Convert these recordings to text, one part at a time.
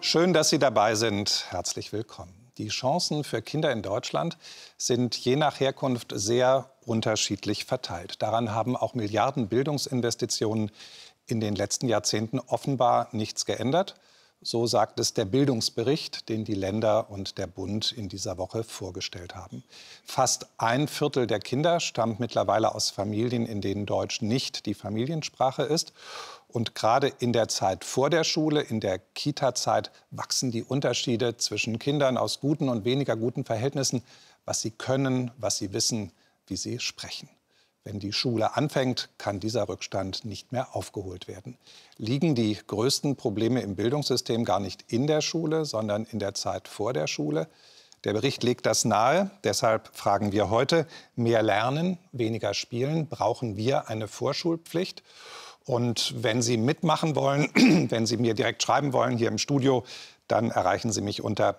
Schön, dass Sie dabei sind. Herzlich willkommen. Die Chancen für Kinder in Deutschland sind je nach Herkunft sehr unterschiedlich verteilt. Daran haben auch Milliarden Bildungsinvestitionen in den letzten Jahrzehnten offenbar nichts geändert. So sagt es der Bildungsbericht, den die Länder und der Bund in dieser Woche vorgestellt haben. Fast ein Viertel der Kinder stammt mittlerweile aus Familien, in denen Deutsch nicht die Familiensprache ist. Und gerade in der Zeit vor der Schule, in der Kita-Zeit, wachsen die Unterschiede zwischen Kindern aus guten und weniger guten Verhältnissen, was sie können, was sie wissen, wie sie sprechen. Wenn die Schule anfängt, kann dieser Rückstand nicht mehr aufgeholt werden. Liegen die größten Probleme im Bildungssystem gar nicht in der Schule, sondern in der Zeit vor der Schule? Der Bericht legt das nahe. Deshalb fragen wir heute: Mehr lernen, weniger spielen. Brauchen wir eine Vorschulpflicht? Und wenn Sie mitmachen wollen, wenn Sie mir direkt schreiben wollen hier im Studio, dann erreichen Sie mich unter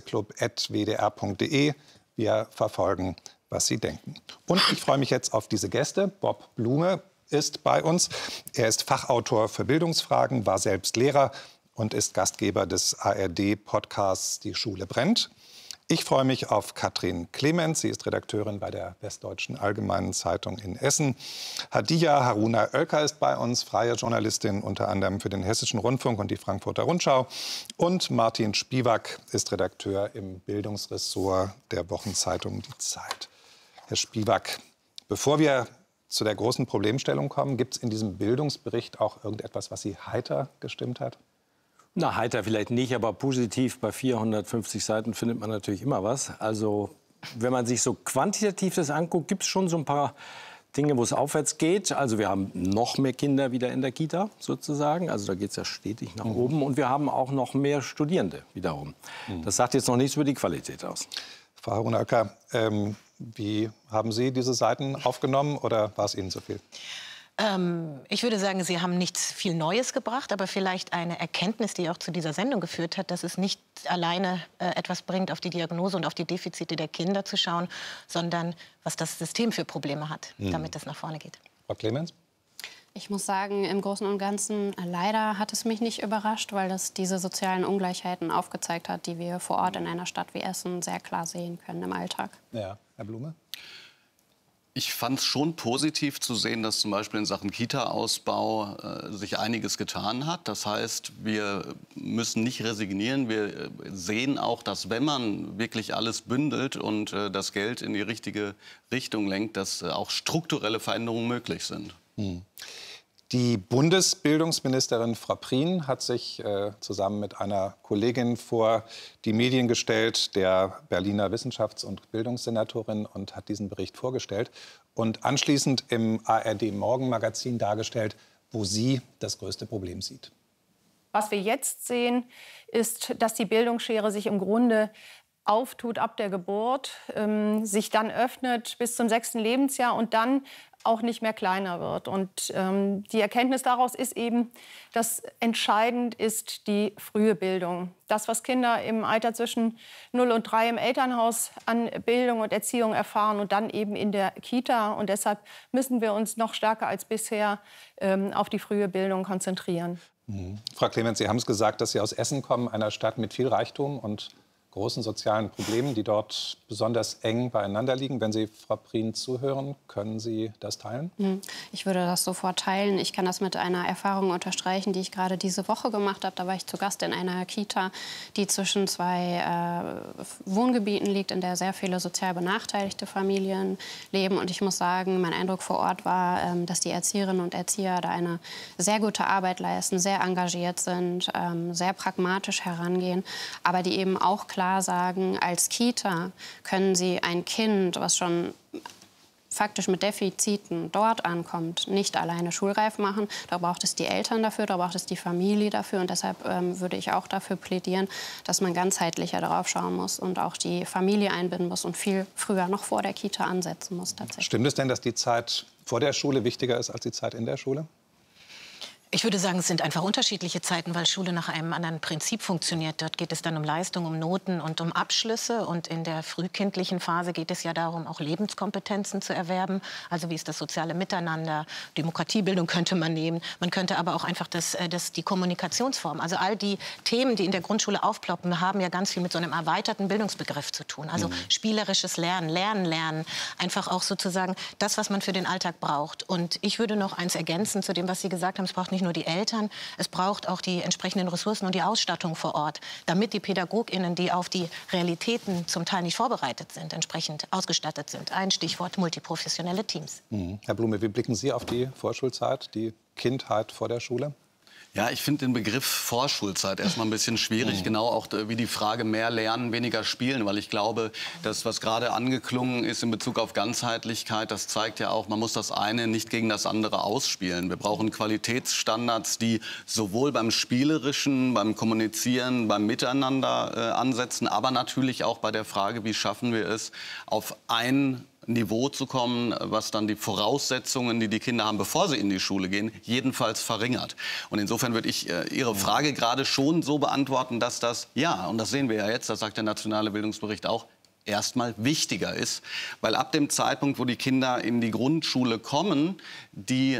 presseklub@wdr.de. Wir verfolgen, was Sie denken. Und ich freue mich jetzt auf diese Gäste. Bob Blume ist bei uns. Er ist Fachautor für Bildungsfragen, war selbst Lehrer und ist Gastgeber des ARD-Podcasts Die Schule brennt. Ich freue mich auf Katrin Clemens. Sie ist Redakteurin bei der Westdeutschen Allgemeinen Zeitung in Essen. Hadiya Haruna Oelker ist bei uns, freie Journalistin, unter anderem für den Hessischen Rundfunk und die Frankfurter Rundschau. Und Martin Spivak ist Redakteur im Bildungsressort der Wochenzeitung Die Zeit. Herr Spivak, bevor wir zu der großen Problemstellung kommen, gibt es in diesem Bildungsbericht auch irgendetwas, was Sie heiter gestimmt hat? Na, heiter vielleicht nicht, aber positiv. Bei 450 Seiten findet man natürlich immer was. Also, wenn man sich so quantitativ das anguckt, gibt es schon so ein paar Dinge, wo es aufwärts geht. Also, wir haben noch mehr Kinder wieder in der Kita sozusagen. Also, da geht es ja stetig nach oben. Und wir haben auch noch mehr Studierende wiederum. Das sagt jetzt noch nichts über die Qualität aus. Frau Haruna Oelker, wie haben Sie diese Seiten aufgenommen oder war es Ihnen zu viel? Ich würde sagen, Sie haben nichts viel Neues gebracht, aber vielleicht eine Erkenntnis, die auch zu dieser Sendung geführt hat, dass es nicht alleine etwas bringt, auf die Diagnose und auf die Defizite der Kinder zu schauen, sondern was das System für Probleme hat, damit das nach vorne geht. Frau Clemens? Ich muss sagen, im Großen und Ganzen leider hat es mich nicht überrascht, weil das diese sozialen Ungleichheiten aufgezeigt hat, die wir vor Ort in einer Stadt wie Essen sehr klar sehen können im Alltag. Ja, Herr Blume? Ich fand es schon positiv zu sehen, dass zum Beispiel in Sachen Kita-Ausbau sich einiges getan hat. Das heißt, wir müssen nicht resignieren. Wir sehen auch, dass wenn man wirklich alles bündelt und das Geld in die richtige Richtung lenkt, dass auch strukturelle Veränderungen möglich sind. Die Bundesbildungsministerin Frau Prien hat sich zusammen mit einer Kollegin vor die Medien gestellt, der Berliner Wissenschafts- und Bildungssenatorin, und hat diesen Bericht vorgestellt und anschließend im ARD-Morgenmagazin dargestellt, wo sie das größte Problem sieht. Was wir jetzt sehen, ist, dass die Bildungsschere sich im Grunde auftut ab der Geburt, sich dann öffnet bis zum 6. Lebensjahr und dann auch nicht mehr kleiner wird. Und die Erkenntnis daraus ist eben, dass entscheidend ist die frühe Bildung. Das, was Kinder im Alter zwischen 0 und 3 im Elternhaus an Bildung und Erziehung erfahren und dann eben in der Kita. Und deshalb müssen wir uns noch stärker als bisher auf die frühe Bildung konzentrieren. Frau Clemens, Sie haben es gesagt, dass Sie aus Essen kommen, einer Stadt mit viel Reichtum und großen sozialen Problemen, die dort besonders eng beieinander liegen. Wenn Sie Frau Prien zuhören, können Sie das teilen? Ich würde das sofort teilen. Ich kann das mit einer Erfahrung unterstreichen, die ich gerade diese Woche gemacht habe. Da war ich zu Gast in einer Kita, die zwischen 2 Wohngebieten liegt, in der sehr viele sozial benachteiligte Familien leben. Und ich muss sagen, mein Eindruck vor Ort war, dass die Erzieherinnen und Erzieher da eine sehr gute Arbeit leisten, sehr engagiert sind, sehr pragmatisch herangehen, aber die eben auch klar sagen, als Kita können Sie ein Kind, was schon faktisch mit Defiziten dort ankommt, nicht alleine schulreif machen. Da braucht es die Eltern dafür, da braucht es die Familie dafür. Und deshalb würde ich auch dafür plädieren, dass man ganzheitlicher darauf schauen muss und auch die Familie einbinden muss und viel früher, noch vor der Kita, ansetzen muss tatsächlich. Stimmt es denn, dass die Zeit vor der Schule wichtiger ist als die Zeit in der Schule? Ich würde sagen, es sind einfach unterschiedliche Zeiten, weil Schule nach einem anderen Prinzip funktioniert. Dort geht es dann um Leistung, um Noten und um Abschlüsse. Und in der frühkindlichen Phase geht es ja darum, auch Lebenskompetenzen zu erwerben. Also wie ist das soziale Miteinander, Demokratiebildung könnte man nehmen. Man könnte aber auch einfach die Kommunikationsform. Also all die Themen, die in der Grundschule aufploppen, haben ja ganz viel mit so einem erweiterten Bildungsbegriff zu tun. Also spielerisches Lernen, Lernen. Einfach auch sozusagen das, was man für den Alltag braucht. Und ich würde noch eins ergänzen zu dem, was Sie gesagt haben. Es braucht nicht nur die Eltern, es braucht auch die entsprechenden Ressourcen und die Ausstattung vor Ort, damit die PädagogInnen, die auf die Realitäten zum Teil nicht vorbereitet sind, entsprechend ausgestattet sind. Ein Stichwort: multiprofessionelle Teams. Herr Blume, wie blicken Sie auf die Vorschulzeit, die Kindheit vor der Schule? Ja, ich finde den Begriff Vorschulzeit erstmal ein bisschen schwierig. Genau auch wie die Frage mehr lernen, weniger spielen. Weil ich glaube, das, was gerade angeklungen ist in Bezug auf Ganzheitlichkeit, das zeigt ja auch, man muss das eine nicht gegen das andere ausspielen. Wir brauchen Qualitätsstandards, die sowohl beim Spielerischen, beim Kommunizieren, beim Miteinander ansetzen, aber natürlich auch bei der Frage, wie schaffen wir es, auf ein Niveau zu kommen, was dann die Voraussetzungen, die die Kinder haben, bevor sie in die Schule gehen, jedenfalls verringert. Und insofern würde ich Ihre Frage gerade schon so beantworten, dass das, ja, und das sehen wir ja jetzt, das sagt der Nationale Bildungsbericht auch, erstmal wichtiger ist, weil ab dem Zeitpunkt, wo die Kinder in die Grundschule kommen, die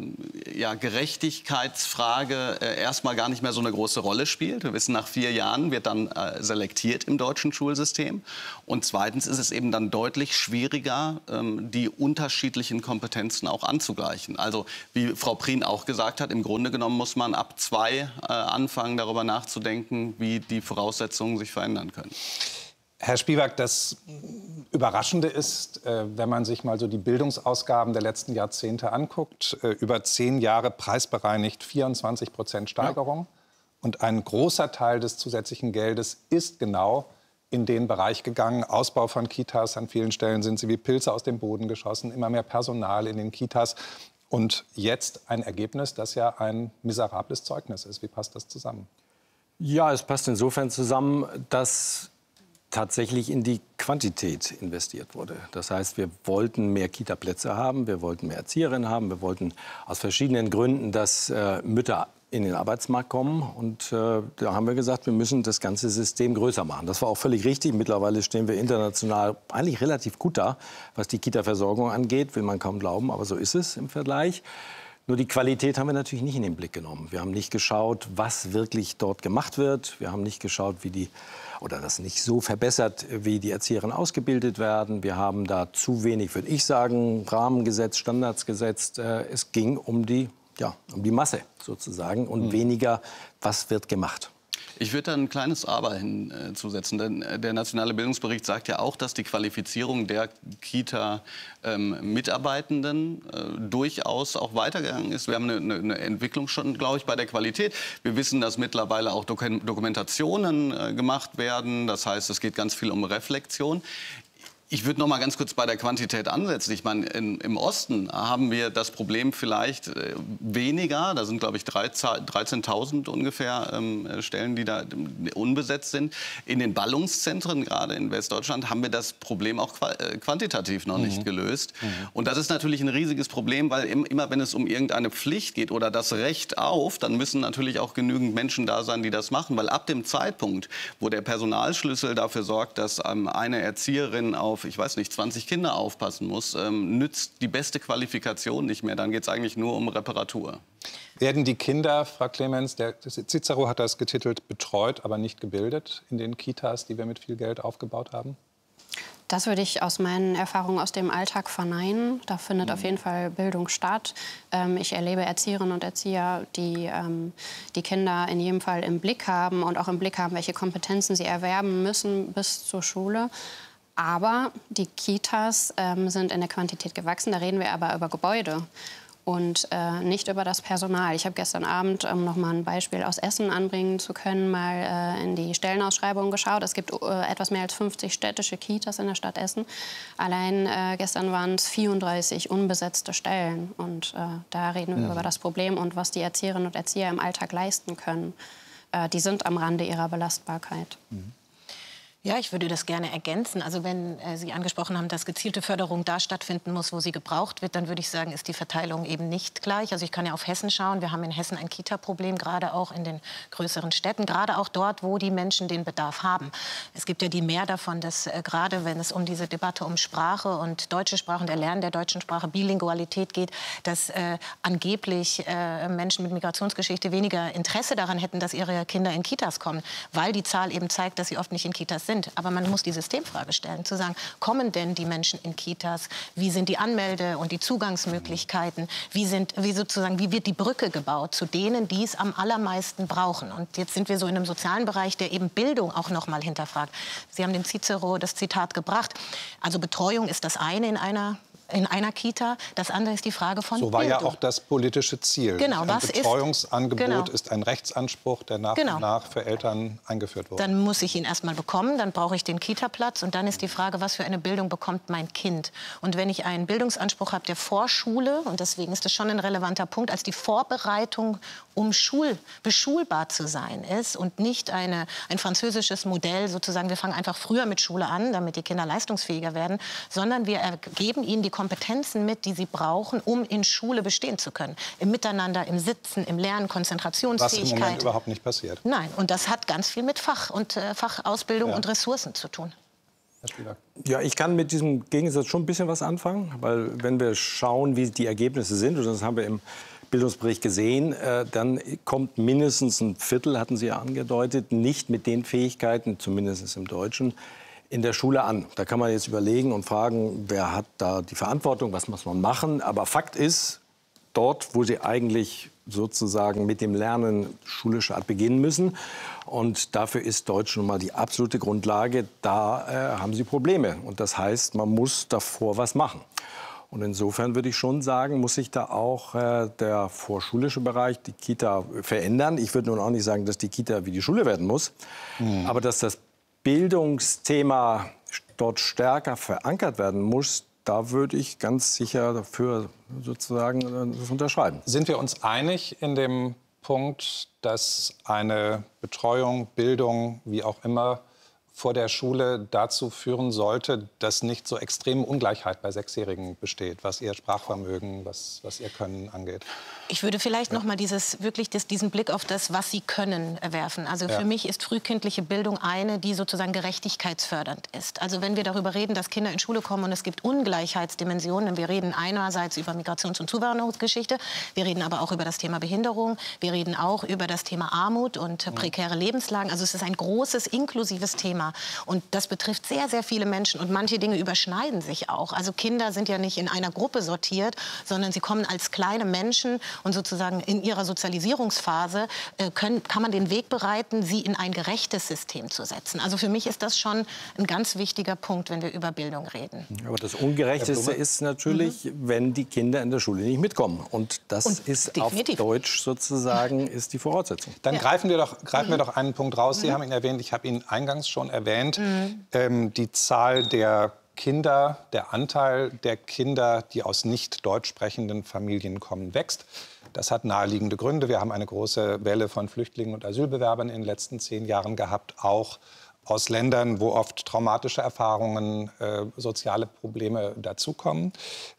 Gerechtigkeitsfrage erstmal gar nicht mehr so eine große Rolle spielt. Wir wissen, nach 4 Jahren wird dann selektiert im deutschen Schulsystem. Und zweitens ist es eben dann deutlich schwieriger, die unterschiedlichen Kompetenzen auch anzugleichen. Also wie Frau Prien auch gesagt hat, im Grunde genommen muss man ab 2 anfangen, darüber nachzudenken, wie die Voraussetzungen sich verändern können. Herr Spivak, das Überraschende ist, wenn man sich mal so die Bildungsausgaben der letzten Jahrzehnte anguckt, über 10 Jahre preisbereinigt 24% Steigerung. Ja. Und ein großer Teil des zusätzlichen Geldes ist genau in den Bereich gegangen. Ausbau von Kitas, an vielen Stellen sind sie wie Pilze aus dem Boden geschossen, immer mehr Personal in den Kitas. Und jetzt ein Ergebnis, das ja ein miserables Zeugnis ist. Wie passt das zusammen? Ja, es passt insofern zusammen, dass tatsächlich in die Quantität investiert wurde. Das heißt, wir wollten mehr Kita-Plätze haben, wir wollten mehr Erzieherinnen haben, wir wollten aus verschiedenen Gründen, dass Mütter in den Arbeitsmarkt kommen. Und da haben wir gesagt, wir müssen das ganze System größer machen. Das war auch völlig richtig. Mittlerweile stehen wir international eigentlich relativ gut da, was die Kita-Versorgung angeht. Will man kaum glauben, aber so ist es im Vergleich. Nur die Qualität haben wir natürlich nicht in den Blick genommen. Wir haben nicht geschaut, was wirklich dort gemacht wird. Wir haben nicht geschaut, oder das nicht so verbessert, wie die Erzieherinnen ausgebildet werden. Wir haben da zu wenig, würde ich sagen, Rahmen gesetzt, Standards gesetzt. Es ging um die Masse sozusagen und weniger, was wird gemacht. Ich würde da ein kleines Aber hinzusetzen, denn der Nationale Bildungsbericht sagt ja auch, dass die Qualifizierung der Kita-Mitarbeitenden durchaus auch weitergegangen ist. Wir haben eine Entwicklung schon, glaube ich, bei der Qualität. Wir wissen, dass mittlerweile auch Dokumentationen gemacht werden. Das heißt, es geht ganz viel um Reflexion. Ich würde noch mal ganz kurz bei der Quantität ansetzen. Ich meine, im Osten haben wir das Problem vielleicht weniger. Da sind, glaube ich, 13.000 ungefähr Stellen, die da unbesetzt sind. In den Ballungszentren, gerade in Westdeutschland, haben wir das Problem auch quantitativ noch nicht gelöst. Und das ist natürlich ein riesiges Problem, weil immer, wenn es um irgendeine Pflicht geht oder das Recht auf, dann müssen natürlich auch genügend Menschen da sein, die das machen. Weil ab dem Zeitpunkt, wo der Personalschlüssel dafür sorgt, dass eine Erzieherin auf 20 Kinder aufpassen muss, nützt die beste Qualifikation nicht mehr. Dann geht es eigentlich nur um Reparatur. Werden die Kinder, Frau Clemens, der Cicero hat das getitelt, betreut, aber nicht gebildet in den Kitas, die wir mit viel Geld aufgebaut haben? Das würde ich aus meinen Erfahrungen aus dem Alltag verneinen. Da findet auf jeden Fall Bildung statt. Ich erlebe Erzieherinnen und Erzieher, die die Kinder in jedem Fall im Blick haben und auch im Blick haben, welche Kompetenzen sie erwerben müssen bis zur Schule. Aber die Kitas sind in der Quantität gewachsen. Da reden wir aber über Gebäude und nicht über das Personal. Ich habe gestern Abend, um noch mal ein Beispiel aus Essen anbringen zu können, mal in die Stellenausschreibungen geschaut. Es gibt etwas mehr als 50 städtische Kitas in der Stadt Essen. Allein gestern waren es 34 unbesetzte Stellen. Und da reden wir über das Problem und was die Erzieherinnen und Erzieher im Alltag leisten können. Die sind am Rande ihrer Belastbarkeit. Ja, ich würde das gerne ergänzen. Also wenn Sie angesprochen haben, dass gezielte Förderung da stattfinden muss, wo sie gebraucht wird, dann würde ich sagen, ist die Verteilung eben nicht gleich. Also ich kann ja auf Hessen schauen. Wir haben in Hessen ein Kita-Problem, gerade auch in den größeren Städten, gerade auch dort, wo die Menschen den Bedarf haben. Es gibt ja die Mehr davon, dass gerade wenn es um diese Debatte um Sprache und deutsche Sprache und Erlernen der deutschen Sprache, Bilingualität geht, dass angeblich Menschen mit Migrationsgeschichte weniger Interesse daran hätten, dass ihre Kinder in Kitas kommen, weil die Zahl eben zeigt, dass sie oft nicht in Kitas sind. Aber man muss die Systemfrage stellen, zu sagen, kommen denn die Menschen in Kitas? Wie sind die Anmelde- und die Zugangsmöglichkeiten? Wie wird die Brücke gebaut zu denen, die es am allermeisten brauchen? Und jetzt sind wir so in einem sozialen Bereich, der eben Bildung auch noch mal hinterfragt. Sie haben dem Cicero das Zitat gebracht. Also Betreuung ist das eine in einer Kita. Das andere ist die Frage von So war Bildung. ja auch das politische Ziel. Genau, ein was Betreuungsangebot ist ein Rechtsanspruch, der nach und nach für Eltern eingeführt wurde. Dann muss ich ihn erst mal bekommen, dann brauche ich den Kita-Platz und dann ist die Frage, was für eine Bildung bekommt mein Kind? Und wenn ich einen Bildungsanspruch habe der Vorschule, und deswegen ist das schon ein relevanter Punkt, als die Vorbereitung, um beschulbar zu sein ist und nicht ein französisches Modell, sozusagen, wir fangen einfach früher mit Schule an, damit die Kinder leistungsfähiger werden, sondern wir geben ihnen die Kompetenzen mit, die sie brauchen, um in Schule bestehen zu können. Im Miteinander, im Sitzen, im Lernen, Konzentrationsfähigkeit. Was im Moment überhaupt nicht passiert. Nein, und das hat ganz viel mit Fach und Fachausbildung und Ressourcen zu tun. Ja, ich kann mit diesem Gegensatz schon ein bisschen was anfangen, weil wenn wir schauen, wie die Ergebnisse sind, und das haben wir im Bildungsbericht gesehen, dann kommt mindestens ein Viertel, hatten Sie ja angedeutet, nicht mit den Fähigkeiten, zumindest im Deutschen, in der Schule an. Da kann man jetzt überlegen und fragen, wer hat da die Verantwortung, was muss man machen. Aber Fakt ist, dort, wo sie eigentlich sozusagen mit dem Lernen schulischer Art beginnen müssen, und dafür ist Deutsch nun mal die absolute Grundlage, da haben sie Probleme. Und das heißt, man muss davor was machen. Und insofern würde ich schon sagen, muss sich da auch der vorschulische Bereich, die Kita, verändern. Ich würde nun auch nicht sagen, dass die Kita wie die Schule werden muss, aber dass das Bildungsthema dort stärker verankert werden muss, da würde ich ganz sicher dafür sozusagen das unterschreiben. Sind wir uns einig in dem Punkt, dass eine Betreuung, Bildung, wie auch immer, vor der Schule dazu führen sollte, dass nicht so extreme Ungleichheit bei Sechsjährigen besteht, was ihr Sprachvermögen, was ihr Können angeht? Ich würde vielleicht noch mal diesen Blick auf das, was sie können, werfen. Also für mich ist frühkindliche Bildung eine, die sozusagen gerechtigkeitsfördernd ist. Also wenn wir darüber reden, dass Kinder in Schule kommen und es gibt Ungleichheitsdimensionen, wir reden einerseits über Migrations- und Zuwanderungsgeschichte, wir reden aber auch über das Thema Behinderung, wir reden auch über das Thema Armut und prekäre Lebenslagen. Also es ist ein großes, inklusives Thema. Und das betrifft sehr, sehr viele Menschen. Und manche Dinge überschneiden sich auch. Also Kinder sind ja nicht in einer Gruppe sortiert, sondern sie kommen als kleine Menschen. Und sozusagen in ihrer Sozialisierungsphase kann man den Weg bereiten, sie in ein gerechtes System zu setzen. Also für mich ist das schon ein ganz wichtiger Punkt, wenn wir über Bildung reden. Aber das Ungerechteste ist natürlich, wenn die Kinder in der Schule nicht mitkommen. Und das ist definitiv. Auf Deutsch sozusagen ist die Voraussetzung. Dann greifen wir doch einen Punkt raus. Sie haben ihn erwähnt, ich habe ihn eingangs schon erwähnt. Die Zahl der Kinder, der Anteil der Kinder, die aus nicht deutsch sprechenden Familien kommen, wächst. Das hat naheliegende Gründe. Wir haben eine große Welle von Flüchtlingen und Asylbewerbern in den letzten 10 Jahren gehabt, auch aus Ländern, wo oft traumatische Erfahrungen, soziale Probleme dazukommen.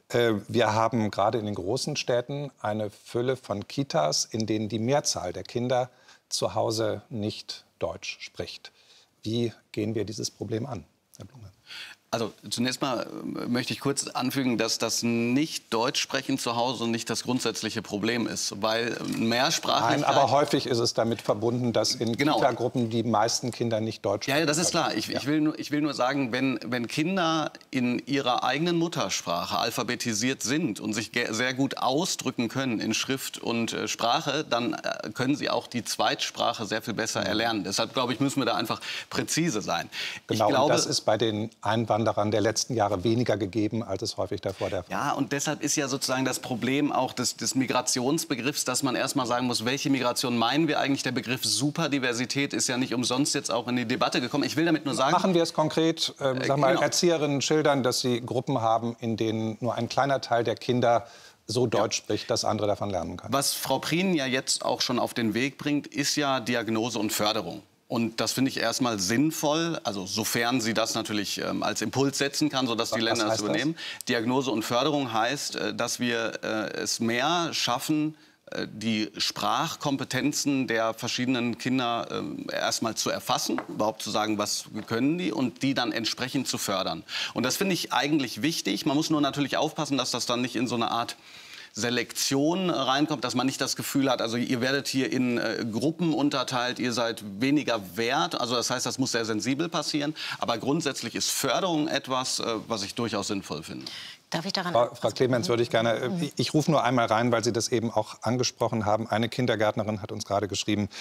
Wir haben gerade in den großen Städten eine Fülle von Kitas, in denen die Mehrzahl der Kinder zu Hause nicht Deutsch spricht. Wie gehen wir dieses Problem an, Herr Blume? Also zunächst mal möchte ich kurz anfügen, dass das nicht Deutsch sprechen zu Hause nicht das grundsätzliche Problem ist, weil Mehrsprachigkeit... Nein, aber häufig ist es damit verbunden, dass in Kita-Gruppen die meisten Kinder nicht Deutsch sprechen. Ja, das ist klar. Ich will nur sagen, wenn Kinder in ihrer eigenen Muttersprache alphabetisiert sind und sich sehr gut ausdrücken können in Schrift und Sprache, dann können sie auch die Zweitsprache sehr viel besser erlernen. Deshalb, glaube ich, müssen wir da einfach präzise sein. Genau, ich glaube, und das ist bei den Einwanderern der letzten Jahre weniger gegeben, als es häufig davor der Fall war. Ja, und deshalb ist ja sozusagen das Problem auch des Migrationsbegriffs, dass man erst mal sagen muss, welche Migration meinen wir eigentlich? Der Begriff Superdiversität ist ja nicht umsonst jetzt auch in die Debatte gekommen. Ich will damit nur sagen... Machen wir es konkret. Erzieherinnen schildern, dass sie Gruppen haben, in denen nur ein kleiner Teil der Kinder so Deutsch spricht, dass andere davon lernen können. Was Frau Prien ja jetzt auch schon auf den Weg bringt, ist ja Diagnose und Förderung. Und das finde ich erstmal sinnvoll, also sofern sie das natürlich als Impuls setzen kann, sodass die Länder das übernehmen. Diagnose und Förderung heißt, dass wir es mehr schaffen, die Sprachkompetenzen der verschiedenen Kinder erstmal zu erfassen, überhaupt zu sagen, was können die, und die dann entsprechend zu fördern. Und das finde ich eigentlich wichtig. Man muss nur natürlich aufpassen, dass das dann nicht in so eine Art Selektion reinkommt, dass man nicht das Gefühl hat, also ihr werdet hier in Gruppen unterteilt, ihr seid weniger wert. Also das heißt, das muss sehr sensibel passieren. Aber grundsätzlich ist Förderung etwas, was ich durchaus sinnvoll finde. Darf ich daran? Frau Clemens, würde ich gerne. Ich rufe nur einmal rein, weil Sie das eben auch angesprochen haben. Eine Kindergärtnerin hat uns gerade geschrieben,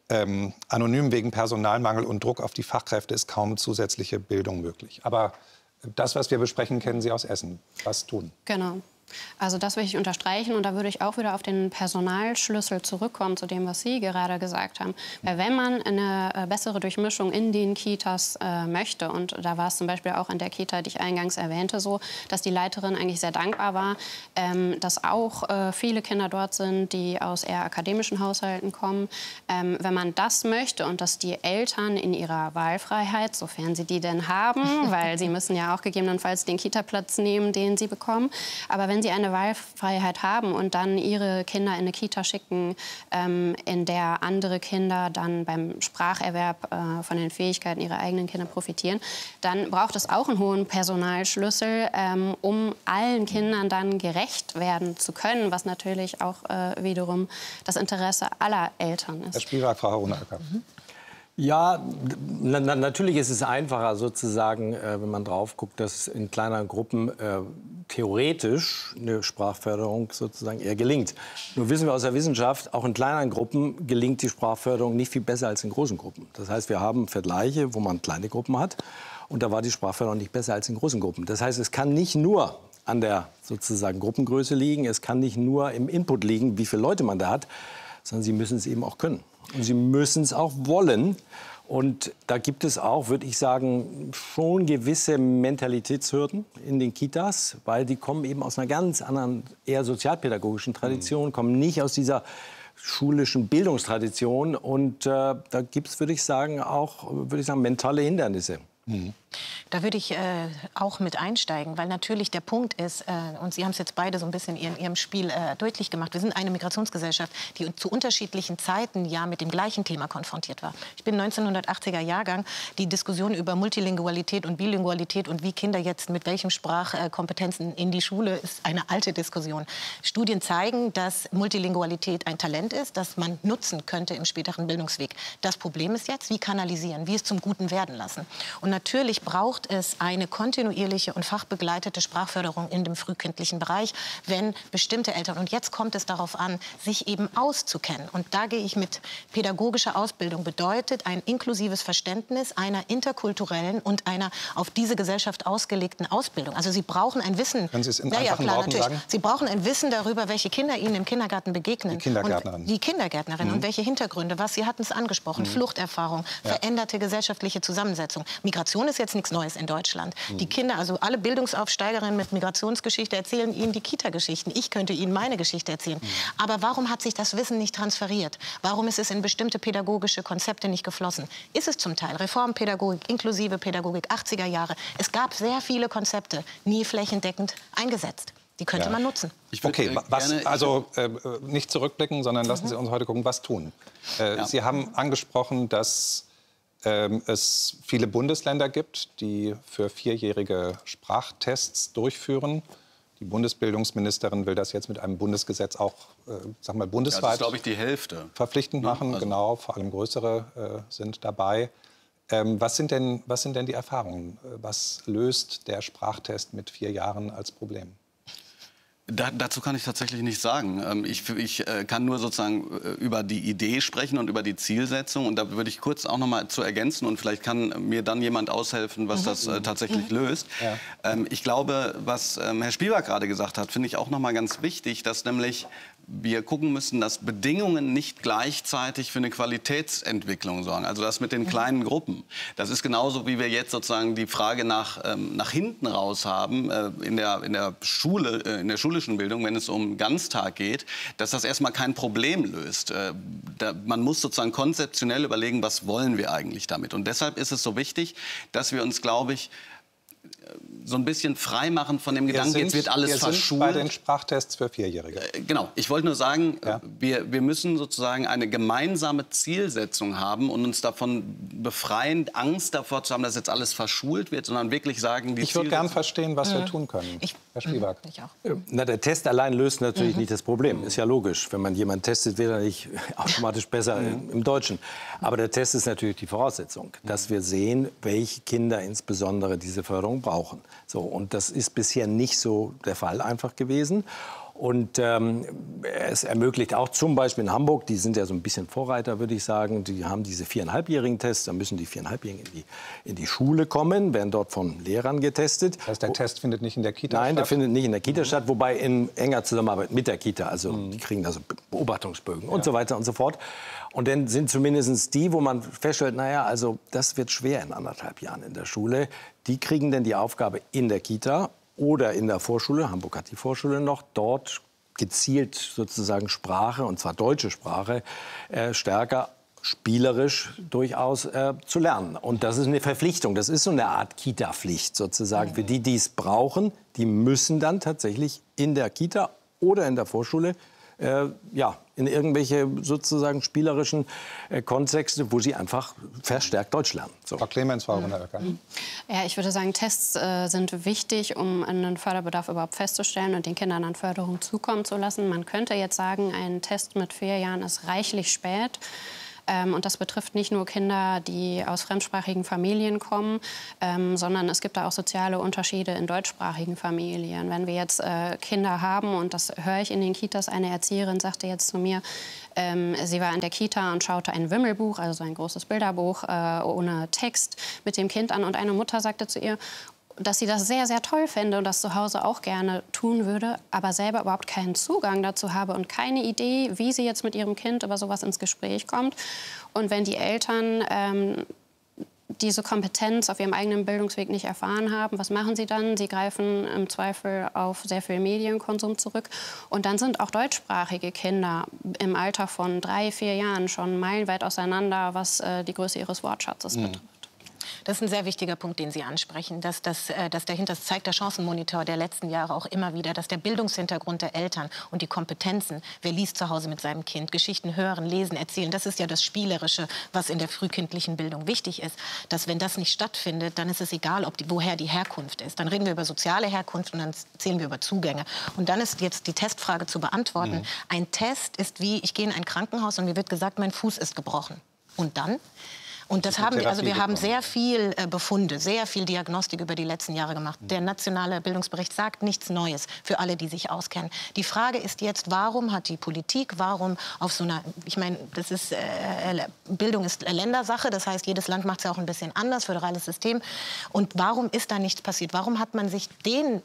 anonym wegen Personalmangel und Druck auf die Fachkräfte ist kaum zusätzliche Bildung möglich. Aber das, was wir besprechen, kennen Sie aus Essen. Was tun? Genau. Also das will ich unterstreichen, und da würde ich auch wieder auf den Personalschlüssel zurückkommen, zu dem, was Sie gerade gesagt haben. Weil wenn man eine bessere Durchmischung in den Kitas möchte, und da war es zum Beispiel auch in der Kita, die ich eingangs erwähnte, so, dass die Leiterin eigentlich sehr dankbar war, dass auch viele Kinder dort sind, die aus eher akademischen Haushalten kommen. Wenn man das möchte und dass die Eltern in ihrer Wahlfreiheit, sofern sie die denn haben, weil sie müssen ja auch gegebenenfalls den Kitaplatz nehmen, den sie bekommen, aber wenn sie eine Wahlfreiheit haben und dann ihre Kinder in eine Kita schicken, in der andere Kinder dann beim Spracherwerb von den Fähigkeiten ihrer eigenen Kinder profitieren, dann braucht es auch einen hohen Personalschlüssel, um allen Kindern dann gerecht werden zu können, was natürlich auch wiederum das Interesse aller Eltern ist. Herr Spielberg, Frau Honecker. Ja, natürlich ist es einfacher sozusagen, wenn man drauf guckt, dass in kleineren Gruppen theoretisch eine Sprachförderung sozusagen eher gelingt. Nur wissen wir aus der Wissenschaft, auch in kleineren Gruppen gelingt die Sprachförderung nicht viel besser als in großen Gruppen. Das heißt, wir haben Vergleiche, wo man kleine Gruppen hat, und da war die Sprachförderung nicht besser als in großen Gruppen. Das heißt, es kann nicht nur an der sozusagen Gruppengröße liegen, es kann nicht nur im Input liegen, wie viele Leute man da hat, sondern sie müssen es eben auch können. Und sie müssen es auch wollen. Und da gibt es auch, würde ich sagen, schon gewisse Mentalitätshürden in den Kitas, weil die kommen eben aus einer ganz anderen, eher sozialpädagogischen Tradition, kommen nicht aus dieser schulischen Bildungstradition. Und da gibt es, würde ich sagen, auch mentale Hindernisse. Da würde ich auch mit einsteigen, weil natürlich der Punkt ist, und Sie haben es jetzt beide so ein bisschen in Ihrem Spiel deutlich gemacht, wir sind eine Migrationsgesellschaft, die zu unterschiedlichen Zeiten ja mit dem gleichen Thema konfrontiert war. Ich bin 1980er Jahrgang, die Diskussion über Multilingualität und Bilingualität und wie Kinder jetzt mit welchen Sprachkompetenzen in die Schule, ist eine alte Diskussion. Studien zeigen, dass Multilingualität ein Talent ist, das man nutzen könnte im späteren Bildungsweg. Das Problem ist jetzt, wie kanalisieren, wie es zum Guten werden lassen. Und natürlich braucht es eine kontinuierliche und fachbegleitete Sprachförderung in dem frühkindlichen Bereich, wenn bestimmte Eltern, und jetzt kommt es darauf an, sich eben auszukennen. Und da gehe ich mit pädagogischer Ausbildung, bedeutet ein inklusives Verständnis einer interkulturellen und einer auf diese Gesellschaft ausgelegten Ausbildung. Also Sie brauchen ein Wissen. Können Sie es in einfachen Worten sagen? Sie brauchen ein Wissen darüber, welche Kinder Ihnen im Kindergarten begegnen. Die Kindergärtnerin. Die Kindergärtnerin und welche Hintergründe, was Sie hatten es angesprochen, Fluchterfahrung, veränderte gesellschaftliche Zusammensetzung. Migration ist jetzt nichts Neues in Deutschland. Die Kinder, also alle Bildungsaufsteigerinnen mit Migrationsgeschichte erzählen Ihnen die Kita-Geschichten. Ich könnte Ihnen meine Geschichte erzählen. Aber warum hat sich das Wissen nicht transferiert? Warum ist es in bestimmte pädagogische Konzepte nicht geflossen? Ist es zum Teil Reformpädagogik, inklusive Pädagogik, 80er Jahre. Es gab sehr viele Konzepte, nie flächendeckend eingesetzt. Die könnte man nutzen. Okay, nicht zurückblicken, sondern lassen Sie uns heute gucken, was tun. Sie haben angesprochen, dass es viele Bundesländer gibt, die für 4-jährige Sprachtests durchführen. Die Bundesbildungsministerin will das jetzt mit einem Bundesgesetz auch, bundesweit, das ist, glaube ich, die Hälfte verpflichtend machen. Also. Genau, vor allem größere sind dabei. Was sind denn die Erfahrungen? Was löst der Sprachtest mit 4 Jahren als Problem? Dazu kann ich tatsächlich nichts sagen. Ich kann nur sozusagen über die Idee sprechen und über die Zielsetzung. Und da würde ich kurz auch noch mal zu ergänzen, und vielleicht kann mir dann jemand aushelfen, was das tatsächlich löst. Ja. Ich glaube, was Herr Spielberg gerade gesagt hat, finde ich auch noch mal ganz wichtig, dass nämlich wir gucken müssen, dass Bedingungen nicht gleichzeitig für eine Qualitätsentwicklung sorgen. Also das mit den kleinen Gruppen. Das ist genauso, wie wir jetzt sozusagen die Frage nach hinten raus haben, in der Schule, in der schulischen Bildung, wenn es um Ganztag geht, dass das erstmal kein Problem löst. Man muss sozusagen konzeptionell überlegen, was wollen wir eigentlich damit. Und deshalb ist es so wichtig, dass wir uns, glaube ich, so ein bisschen frei machen von dem Gedanken, jetzt wird alles verschult. Bei den Sprachtests für Vierjährige. Genau. Ich wollte nur sagen, ja. wir müssen sozusagen eine gemeinsame Zielsetzung haben und uns davon befreien, Angst davor zu haben, dass jetzt alles verschult wird, sondern wirklich sagen, ich würde gern verstehen, was wir tun können. Herr Spiewak. Ich auch. Na, der Test allein löst natürlich nicht das Problem. Ist ja logisch. Wenn man jemanden testet, wird er nicht automatisch besser im Deutschen. Aber der Test ist natürlich die Voraussetzung, dass wir sehen, welche Kinder insbesondere diese Förderung brauchen. So, und das ist bisher nicht so der Fall einfach gewesen. Und es ermöglicht auch zum Beispiel in Hamburg, die sind ja so ein bisschen Vorreiter, würde ich sagen, die haben diese 4,5-jährigen Tests, da müssen die 4,5-jährigen in die Schule kommen, werden dort von Lehrern getestet. Das heißt, der Test findet nicht in der Kita statt? Nein, der findet nicht in der Kita statt, wobei in enger Zusammenarbeit mit der Kita. Also die kriegen da so Beobachtungsbögen und so weiter und so fort. Und dann sind zumindest die, wo man feststellt, naja, also das wird schwer in 1,5 Jahren in der Schule, die kriegen dann die Aufgabe in der Kita oder in der Vorschule, Hamburg hat die Vorschule noch, dort gezielt sozusagen Sprache, und zwar deutsche Sprache, stärker spielerisch durchaus zu lernen. Und das ist eine Verpflichtung, das ist so eine Art Kita-Pflicht sozusagen. Für die, die es brauchen, die müssen dann tatsächlich in der Kita oder in der Vorschule in irgendwelche sozusagen spielerischen Kontexte, wo sie einfach verstärkt Deutsch lernen. So. Frau Clemens, Frau Brunner-Oecker. Ja, ich würde sagen, Tests sind wichtig, um einen Förderbedarf überhaupt festzustellen und den Kindern an Förderung zukommen zu lassen. Man könnte jetzt sagen, ein Test mit 4 Jahren ist reichlich spät. Und das betrifft nicht nur Kinder, die aus fremdsprachigen Familien kommen, sondern es gibt da auch soziale Unterschiede in deutschsprachigen Familien. Wenn wir jetzt Kinder haben, und das höre ich in den Kitas, eine Erzieherin sagte jetzt zu mir, sie war in der Kita und schaute ein Wimmelbuch, also so ein großes Bilderbuch ohne Text, mit dem Kind an. Und eine Mutter sagte zu ihr, dass sie das sehr, sehr toll fände und das zu Hause auch gerne tun würde, aber selber überhaupt keinen Zugang dazu habe und keine Idee, wie sie jetzt mit ihrem Kind über sowas ins Gespräch kommt. Und wenn die Eltern diese Kompetenz auf ihrem eigenen Bildungsweg nicht erfahren haben, was machen sie dann? Sie greifen im Zweifel auf sehr viel Medienkonsum zurück. Und dann sind auch deutschsprachige Kinder im Alter von 3, 4 Jahren schon meilenweit auseinander, was die Größe ihres Wortschatzes betrifft. Das ist ein sehr wichtiger Punkt, den Sie ansprechen. Das zeigt der Chancenmonitor der letzten Jahre auch immer wieder, dass der Bildungshintergrund der Eltern und die Kompetenzen, wer liest zu Hause mit seinem Kind, Geschichten hören, lesen, erzählen, das ist ja das Spielerische, was in der frühkindlichen Bildung wichtig ist. Dass, wenn das nicht stattfindet, dann ist es egal, woher die Herkunft ist. Dann reden wir über soziale Herkunft und dann zählen wir über Zugänge. Und dann ist jetzt die Testfrage zu beantworten. Ein Test ist wie, ich gehe in ein Krankenhaus und mir wird gesagt, mein Fuß ist gebrochen. Und dann? Und das haben wir, also wir haben sehr viel Befunde, sehr viel Diagnostik über die letzten Jahre gemacht. Der nationale Bildungsbericht sagt nichts Neues für alle, die sich auskennen. Die Frage ist jetzt, warum hat die Politik, warum auf so einer, ich meine, das ist, Bildung ist Ländersache, das heißt, jedes Land macht es ja auch ein bisschen anders, föderales System. Und warum ist da nichts passiert? Warum hat man sich den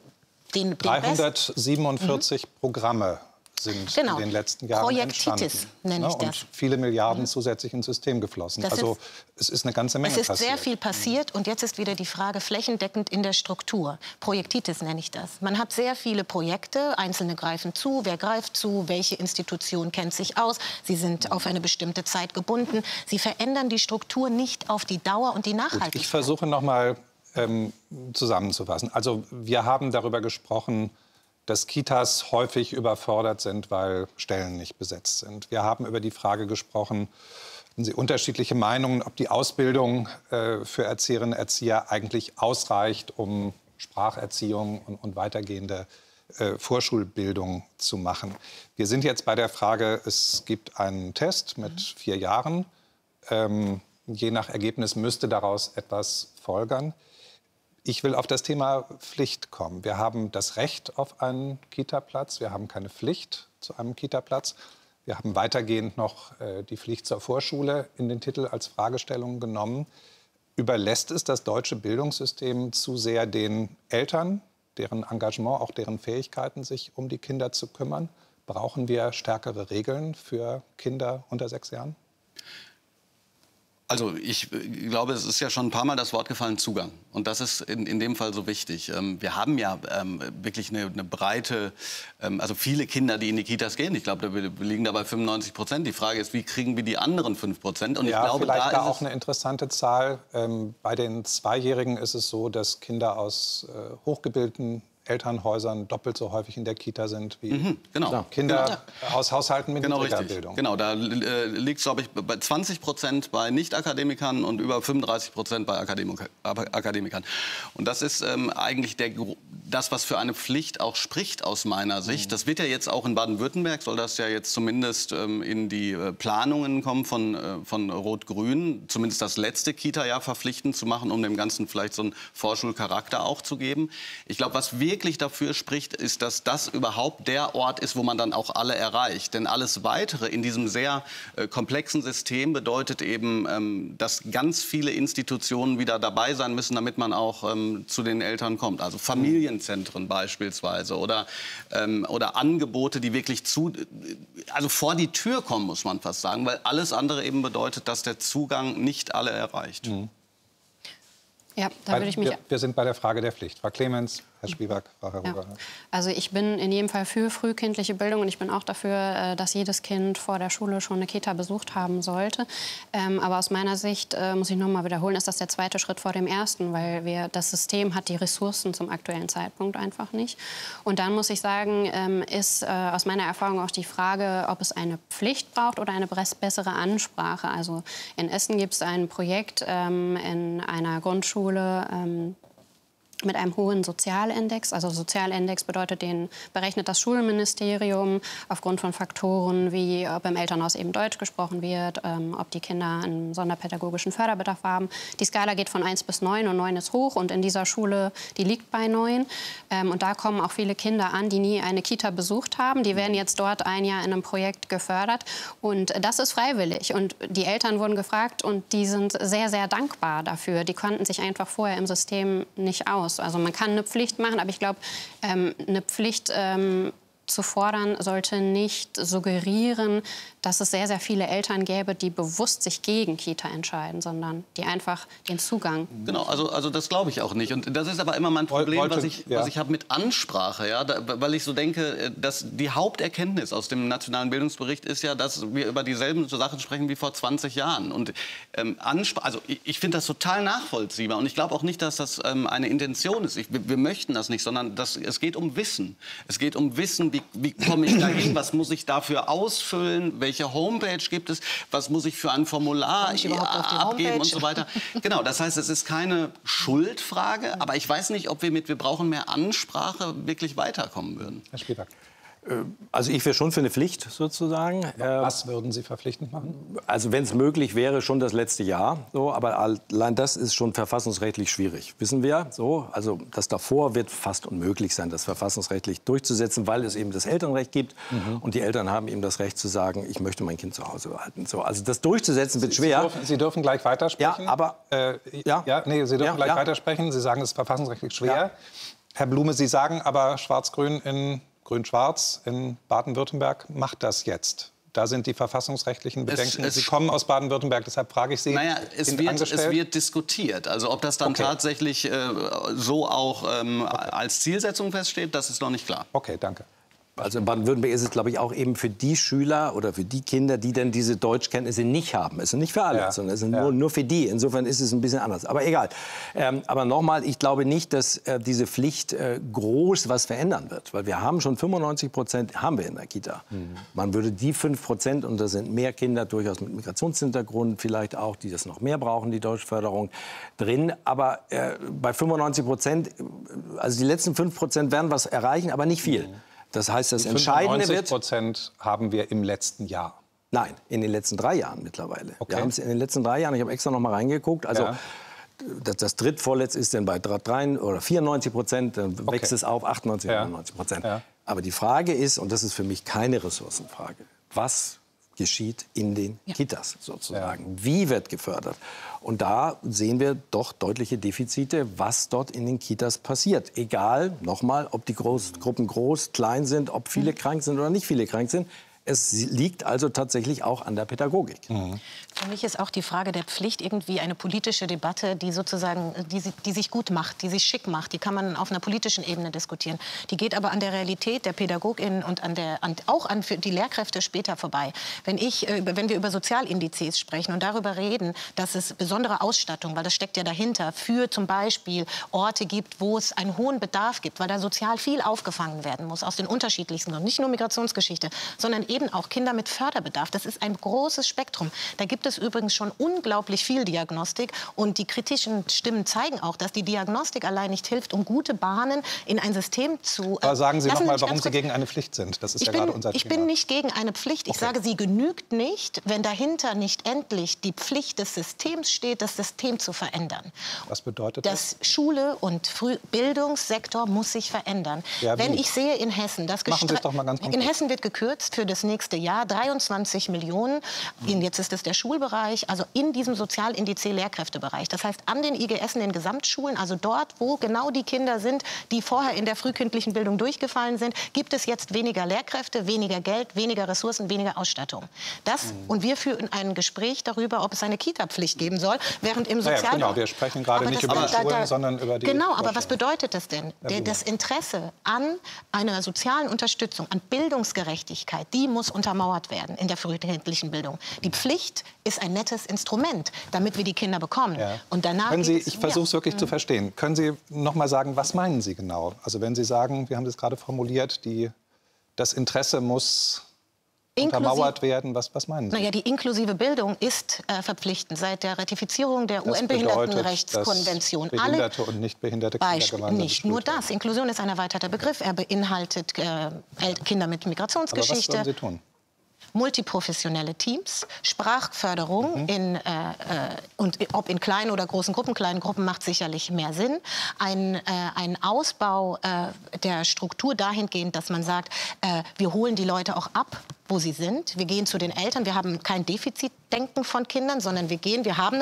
347 Programme sind in den letzten Jahren entstanden. Nenne ich das. Und viele Milliarden zusätzlich ins System geflossen. Also es ist eine ganze Menge passiert. Es ist sehr viel passiert und jetzt ist wieder die Frage flächendeckend in der Struktur. Projektitis nenne ich das. Man hat sehr viele Projekte, Einzelne greifen zu, wer greift zu, welche Institution kennt sich aus, sie sind auf eine bestimmte Zeit gebunden. Sie verändern die Struktur nicht auf die Dauer und die Nachhaltigkeit. Gut, ich versuche noch mal zusammenzufassen. Also wir haben darüber gesprochen, dass Kitas häufig überfordert sind, weil Stellen nicht besetzt sind. Wir haben über die Frage gesprochen, haben Sie unterschiedliche Meinungen, ob die Ausbildung für Erzieherinnen und Erzieher eigentlich ausreicht, um Spracherziehung und weitergehende Vorschulbildung zu machen. Wir sind jetzt bei der Frage, es gibt einen Test mit 4 Jahren. Je nach Ergebnis müsste daraus etwas folgern. Ich will auf das Thema Pflicht kommen. Wir haben das Recht auf einen Kita-Platz. Wir haben keine Pflicht zu einem Kita-Platz. Wir haben weitergehend noch die Pflicht zur Vorschule in den Titel als Fragestellung genommen. Überlässt es das deutsche Bildungssystem zu sehr den Eltern, deren Engagement, auch deren Fähigkeiten, sich um die Kinder zu kümmern? Brauchen wir stärkere Regeln für Kinder unter 6 Jahren? Also ich glaube, es ist ja schon ein paar Mal das Wort gefallen, Zugang. Und das ist in dem Fall so wichtig. Wir haben ja wirklich eine breite, also viele Kinder, die in die Kitas gehen. Ich glaube, wir liegen da bei 95%. Die Frage ist, wie kriegen wir die anderen 5%? Und ja, ich glaube, vielleicht da auch eine interessante Zahl. Bei den Zweijährigen ist es so, dass Kinder aus hochgebildeten Elternhäusern doppelt so häufig in der Kita sind wie Kinder aus Haushalten mit niedriger Bildung. Genau, da liegt es, glaube ich, bei 20% bei Nicht-Akademikern und über 35% bei Akademikern. Und das ist eigentlich das, was für eine Pflicht auch spricht aus meiner Sicht. Das wird ja jetzt auch in Baden-Württemberg, soll das ja jetzt zumindest in die Planungen kommen von Rot-Grün, zumindest das letzte Kita-Jahr verpflichtend zu machen, um dem Ganzen vielleicht so einen Vorschulcharakter auch zu geben. Ich glaube, was wirklich dafür spricht, ist, dass das überhaupt der Ort ist, wo man dann auch alle erreicht. Denn alles Weitere in diesem sehr komplexen System bedeutet eben, dass ganz viele Institutionen wieder dabei sein müssen, damit man auch zu den Eltern kommt. Also Familienzentren beispielsweise oder Angebote, die wirklich vor die Tür kommen, muss man fast sagen, weil alles andere eben bedeutet, dass der Zugang nicht alle erreicht. Mhm. Ja, da würde ich mich... Wir sind bei der Frage der Pflicht. Frau Clemens, Herr Spivak, Frau Herruber. Ja. Also ich bin in jedem Fall für frühkindliche Bildung und ich bin auch dafür, dass jedes Kind vor der Schule schon eine Kita besucht haben sollte. Aber aus meiner Sicht, muss ich noch mal wiederholen, ist das der zweite Schritt vor dem ersten, weil das System hat die Ressourcen zum aktuellen Zeitpunkt einfach nicht. Und dann muss ich sagen, ist aus meiner Erfahrung auch die Frage, ob es eine Pflicht braucht oder eine bessere Ansprache. Also in Essen gibt es ein Projekt in einer Grundschule, mit einem hohen Sozialindex. Also Sozialindex bedeutet, den berechnet das Schulministerium aufgrund von Faktoren wie, ob im Elternhaus eben Deutsch gesprochen wird, ob die Kinder einen sonderpädagogischen Förderbedarf haben. Die Skala geht von 1 bis 9 und 9 ist hoch und in dieser Schule, die liegt bei 9. Und da kommen auch viele Kinder an, die nie eine Kita besucht haben. Die werden jetzt dort ein Jahr in einem Projekt gefördert und das ist freiwillig. Und die Eltern wurden gefragt und die sind sehr, sehr dankbar dafür. Die konnten sich einfach vorher im System nicht aus. Also man kann eine Pflicht machen, aber ich glaube, eine Pflicht zu fordern sollte nicht suggerieren, dass es sehr, sehr viele Eltern gäbe, die bewusst sich gegen Kita entscheiden, sondern die einfach den Zugang... Genau, also das glaube ich auch nicht. Und das ist aber immer mein Problem, was ich habe mit Ansprache. Ja? weil ich so denke, dass die Haupterkenntnis aus dem Nationalen Bildungsbericht ist ja, dass wir über dieselben Sachen sprechen wie vor 20 Jahren. Und also ich finde das total nachvollziehbar. Und ich glaube auch nicht, dass das eine Intention ist. Wir möchten das nicht, sondern es geht um Wissen. Es geht um Wissen, wie komme ich da hin, was muss ich dafür ausfüllen, welche Homepage gibt es, was muss ich für ein Formular abgeben und so weiter. Genau, das heißt, es ist keine Schuldfrage, aber ich weiß nicht, ob wir brauchen mehr Ansprache wirklich weiterkommen würden. Herr Spivak. Also ich wäre schon für eine Pflicht sozusagen. Was würden Sie verpflichtend machen? Also wenn es möglich wäre, schon das letzte Jahr. So, aber allein das ist schon verfassungsrechtlich schwierig, wissen wir. So, also das davor wird fast unmöglich sein, das verfassungsrechtlich durchzusetzen, weil es eben das Elternrecht gibt. Und die Eltern haben eben das Recht zu sagen, ich möchte mein Kind zu Hause behalten. So, also das durchzusetzen wird schwer. Sie dürfen gleich weitersprechen. Ja, aber... Sie dürfen gleich weitersprechen. Sie sagen, es ist verfassungsrechtlich schwer. Ja. Herr Blume, Sie sagen aber, Schwarz-Grün in Grün-Schwarz in Baden-Württemberg macht das jetzt. Da sind die verfassungsrechtlichen Bedenken. Sie kommen aus Baden-Württemberg, deshalb frage ich Sie. Naja, es wird diskutiert. Also ob das dann tatsächlich so auch als Zielsetzung feststeht, das ist noch nicht klar. Okay, danke. Also in Baden-Württemberg ist es, glaube ich, auch eben für die Schüler oder für die Kinder, die dann diese Deutschkenntnisse nicht haben. Es ist nicht für alle, sondern es ist nur für die. Insofern ist es ein bisschen anders. Aber egal. Aber nochmal, ich glaube nicht, dass diese Pflicht groß was verändern wird. Weil wir haben schon 95% haben wir in der Kita. Man würde die 5%, und da sind mehr Kinder durchaus mit Migrationshintergrund vielleicht auch, die das noch mehr brauchen, die Deutschförderung, drin. Aber bei 95%, also die letzten 5% werden was erreichen, aber nicht viel. Das heißt, das Entscheidende wird... 95% haben wir im letzten Jahr. Nein, in den letzten 3 Jahren mittlerweile. Wir haben es in den letzten 3 Jahren, ich habe extra noch mal reingeguckt, also das drittvorletzte ist dann bei 93 oder 94%, dann wächst es auf 98, 99%. Ja. Aber die Frage ist, und das ist für mich keine Ressourcenfrage, was geschieht in den Kitas sozusagen. Wie wird gefördert? Und da sehen wir doch deutliche Defizite, was dort in den Kitas passiert. Egal, nochmal, ob die Gruppen groß, klein sind, ob viele krank sind oder nicht viele krank sind. Es liegt also tatsächlich auch an der Pädagogik. Für mich ist auch die Frage der Pflicht irgendwie eine politische Debatte, die sozusagen, die sich gut macht, die sich schick macht. Die kann man auf einer politischen Ebene diskutieren. Die geht aber an der Realität der PädagogInnen und auch an die Lehrkräfte später vorbei. Wenn wir über Sozialindizes sprechen und darüber reden, dass es besondere Ausstattung, weil das steckt ja dahinter, für zum Beispiel Orte gibt, wo es einen hohen Bedarf gibt, weil da sozial viel aufgefangen werden muss, aus den unterschiedlichsten Gründen. Nicht nur Migrationsgeschichte, sondern eben auch Kinder mit Förderbedarf. Das ist ein großes Spektrum. Da gibt es übrigens schon unglaublich viel Diagnostik. Und die kritischen Stimmen zeigen auch, dass die Diagnostik allein nicht hilft, um gute Bahnen in ein System zu... Aber sagen Sie noch mal, warum Sie gegen eine Pflicht sind. Das ist ja gerade unser Thema. Ich bin nicht gegen eine Pflicht. Ich sage, sie genügt nicht, wenn dahinter nicht endlich die Pflicht des Systems steht, das System zu verändern. Was bedeutet das? Das Schule- und Bildungssektor muss sich verändern. Ja, wenn ich sehe in Hessen, dass Machen Sie es doch mal ganz konkret. in Hessen wird gekürzt für das nächste Jahr 23 Millionen. Jetzt ist es der Schulbereich, also in diesem Sozialindiz Lehrkräftebereich. Das heißt, an den IGS, in den Gesamtschulen, also dort, wo genau die Kinder sind, die vorher in der frühkindlichen Bildung durchgefallen sind, gibt es jetzt weniger Lehrkräfte, weniger Geld, weniger Ressourcen, weniger Ausstattung. Und wir führen ein Gespräch darüber, ob es eine Kita-Pflicht geben soll, während im Sozial... genau, wir sprechen gerade nicht über die Schulen, sondern über die... Genau, aber was bedeutet das denn? Das Interesse an einer sozialen Unterstützung, an Bildungsgerechtigkeit, die muss untermauert werden in der frühkindlichen Bildung. Die Pflicht ist ein nettes Instrument, damit wir die Kinder bekommen. Ja. Und danach ich versuche es wirklich zu verstehen. Können Sie noch mal sagen, was meinen Sie genau? Also wenn Sie sagen, wir haben das gerade formuliert, das Interesse muss untermauert werden, was meinen Sie? Naja, die inklusive Bildung ist verpflichtend seit der Ratifizierung der UN-Behindertenrechtskonvention. Behinderte und Nichtbehinderte Kinder gemeinsam nicht nur das. Inklusion ist ein erweiterter Begriff. Er beinhaltet Kinder mit Migrationsgeschichte. Aber was sollen Sie tun? Multiprofessionelle Teams, Sprachförderung und ob in kleinen oder großen Gruppen. Kleinen Gruppen macht sicherlich mehr Sinn. Ein Ausbau der Struktur dahingehend, dass man sagt, wir holen die Leute auch ab, wo sie sind. Wir gehen zu den Eltern. Wir haben kein Defizitdenken von Kindern, sondern wir haben